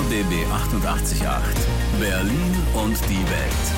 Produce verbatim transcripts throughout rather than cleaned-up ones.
B B achtundachtzig Komma acht. Berlin und die Welt.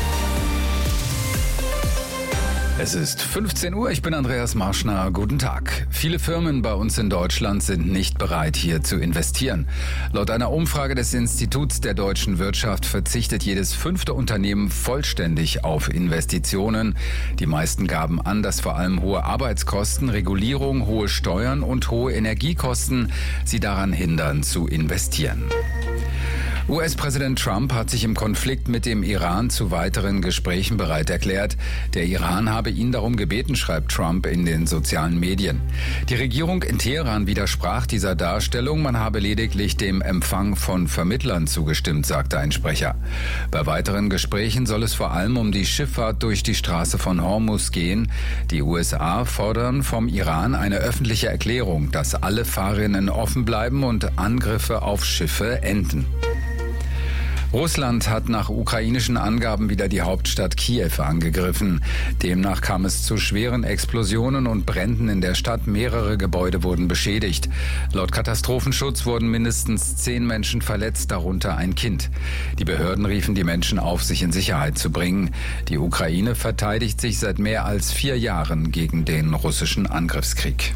Es ist fünfzehn Uhr, ich bin Andreas Marschner. Guten Tag. Viele Firmen bei uns in Deutschland sind nicht bereit, hier zu investieren. Laut einer Umfrage des Instituts der deutschen Wirtschaft verzichtet jedes fünfte Unternehmen vollständig auf Investitionen. Die meisten gaben an, dass vor allem hohe Arbeitskosten, Regulierung, hohe Steuern und hohe Energiekosten sie daran hindern, zu investieren. U S-Präsident Trump hat sich im Konflikt mit dem Iran zu weiteren Gesprächen bereit erklärt. Der Iran habe ihn darum gebeten, schreibt Trump in den sozialen Medien. Die Regierung in Teheran widersprach dieser Darstellung. Man habe lediglich dem Empfang von Vermittlern zugestimmt, sagte ein Sprecher. Bei weiteren Gesprächen soll es vor allem um die Schifffahrt durch die Straße von Hormuz gehen. Die U S A fordern vom Iran eine öffentliche Erklärung, dass alle Fahrrinnen offen bleiben und Angriffe auf Schiffe enden. Russland hat nach ukrainischen Angaben wieder die Hauptstadt Kiew angegriffen. Demnach kam es zu schweren Explosionen und Bränden in der Stadt. Mehrere Gebäude wurden beschädigt. Laut Katastrophenschutz wurden mindestens zehn Menschen verletzt, darunter ein Kind. Die Behörden riefen die Menschen auf, sich in Sicherheit zu bringen. Die Ukraine verteidigt sich seit mehr als vier Jahren gegen den russischen Angriffskrieg.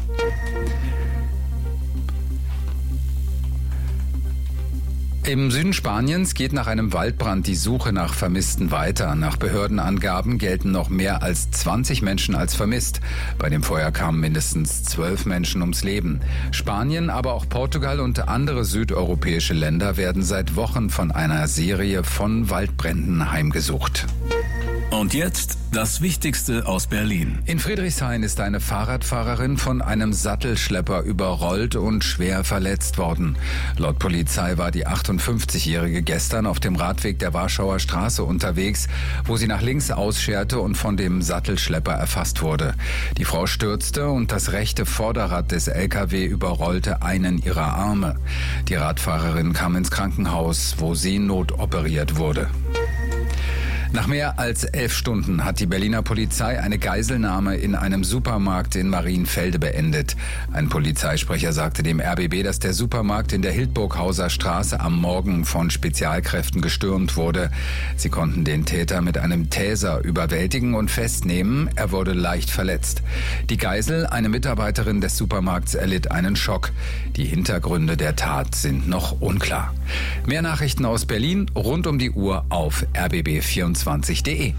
Im Süden Spaniens geht nach einem Waldbrand die Suche nach Vermissten weiter. Nach Behördenangaben gelten noch mehr als zwanzig Menschen als vermisst. Bei dem Feuer kamen mindestens zwölf Menschen ums Leben. Spanien, aber auch Portugal und andere südeuropäische Länder werden seit Wochen von einer Serie von Waldbränden heimgesucht. Und jetzt das Wichtigste aus Berlin. In Friedrichshain ist eine Fahrradfahrerin von einem Sattelschlepper überrollt und schwer verletzt worden. Laut Polizei war die achtundfünfzigjährige gestern auf dem Radweg der Warschauer Straße unterwegs, wo sie nach links ausscherte und von dem Sattelschlepper erfasst wurde. Die Frau stürzte und das rechte Vorderrad des L K W überrollte einen ihrer Arme. Die Radfahrerin kam ins Krankenhaus, wo sie notoperiert wurde. Nach mehr als elf Stunden hat die Berliner Polizei eine Geiselnahme in einem Supermarkt in Marienfelde beendet. Ein Polizeisprecher sagte dem R B B, dass der Supermarkt in der Hildburghauser Straße am Morgen von Spezialkräften gestürmt wurde. Sie konnten den Täter mit einem Taser überwältigen und festnehmen. Er wurde leicht verletzt. Die Geisel, eine Mitarbeiterin des Supermarkts, erlitt einen Schock. Die Hintergründe der Tat sind noch unklar. Mehr Nachrichten aus Berlin rund um die Uhr auf r b b vierundzwanzig punkt d e.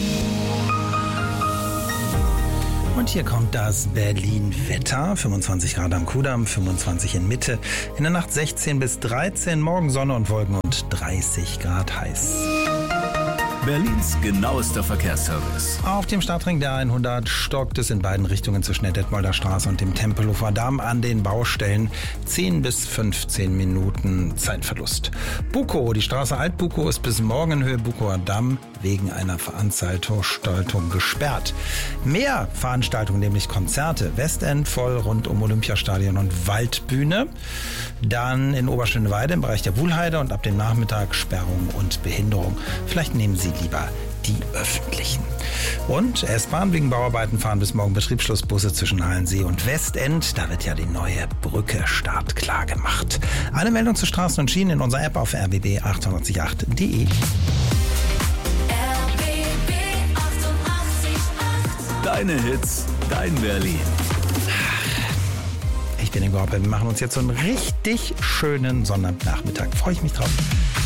Und hier kommt das Berlin-Wetter. fünfundzwanzig Grad am Kudamm, fünfundzwanzig in Mitte. In der Nacht sechzehn bis dreizehn, morgen Sonne und Wolken und dreißig Grad heiß. Berlins genauester Verkehrsservice. Auf dem Stadtring der hundert stockt es in beiden Richtungen zwischen der Detmolder Straße und dem Tempelhofer Damm an den Baustellen. zehn bis fünfzehn Minuten Zeitverlust. Bukow, die Straße Alt-Bukow ist bis morgen in Höhe Bukower Damm wegen einer Veranstaltung gesperrt. Mehr Veranstaltungen, nämlich Konzerte, Westend voll rund um Olympiastadion und Waldbühne. Dann in Oberschöneweide im Bereich der Wuhlheide und ab dem Nachmittag Sperrung und Behinderung. Vielleicht nehmen Sie lieber die öffentlichen. Und S-Bahn wegen Bauarbeiten fahren bis morgen Betriebsschlussbusse zwischen Halensee und Westend. Da wird ja die neue Brücke startklar gemacht. Eine Meldung zu Straßen und Schienen in unserer App auf r b b achtundachtzig Komma acht punkt d e. Deine Hits, dein Berlin. Ich bin Ingo Hoppe. Wir machen uns jetzt so einen richtig schönen Sonnabendnachmittag. Freue ich mich drauf.